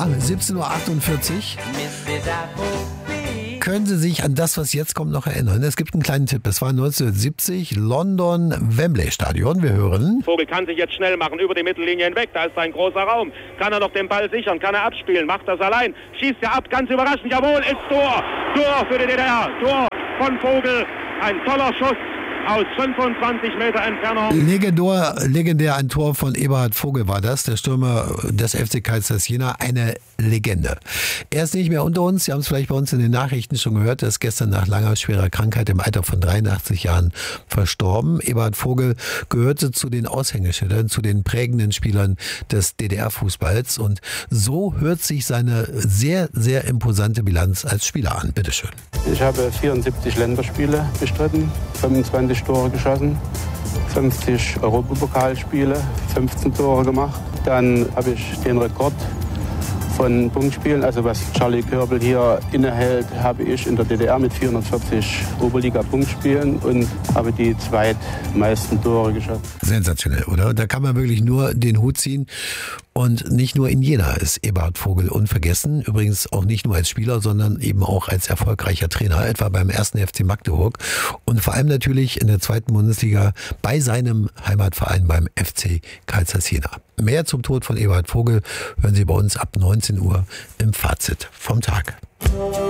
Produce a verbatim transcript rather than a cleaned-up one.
Ja, siebzehn Uhr achtundvierzig. Können Sie sich an das, was jetzt kommt, noch erinnern? Es gibt einen kleinen Tipp. Es war neunzehnhundertsiebzig, London, Wembley Stadion. Wir hören. Vogel kann sich jetzt schnell machen, über die Mittellinie hinweg. Da ist ein großer Raum. Kann er noch den Ball sichern? Kann er abspielen? Macht das allein? Schießt er ab? Ganz überraschend. Jawohl, ist Tor. Tor für die D D R. Tor von Vogel. Ein toller Schuss aus fünfundzwanzig Meter Entfernung. Legendär, legendär ein Tor von Eberhard Vogel war das, der Stürmer des F C Kaisers Jena, eine Legende. Er ist nicht mehr unter uns, Sie haben es vielleicht bei uns in den Nachrichten schon gehört, er ist gestern nach langer, schwerer Krankheit im Alter von dreiundachtzig Jahren verstorben. Eberhard Vogel gehörte zu den Aushängeschildern, zu den prägenden Spielern des D D R-Fußballs und so hört sich seine sehr, sehr imposante Bilanz als Spieler an. Bitteschön. Ich habe vierundsiebzig Länderspiele bestritten, fünfundzwanzig Tore geschossen, fünfzig Europapokalspiele, fünfzehn Tore gemacht. Dann habe ich den Rekord von Punktspielen, also was Charlie Körbel hier innehält, habe ich in der D D R mit vierhundertvierzig Oberliga-Punktspielen und habe die zweitmeisten Tore geschossen. Sensationell, oder? Da kann man wirklich nur den Hut ziehen. Und nicht nur in Jena ist Eberhard Vogel unvergessen. Übrigens auch nicht nur als Spieler, sondern eben auch als erfolgreicher Trainer, etwa beim ersten F C Magdeburg. Und vor allem natürlich in der zweiten Bundesliga bei seinem Heimatverein beim F C Kaisers Jena. Mehr zum Tod von Eberhard Vogel hören Sie bei uns ab neunzehn Uhr im Fazit vom Tag.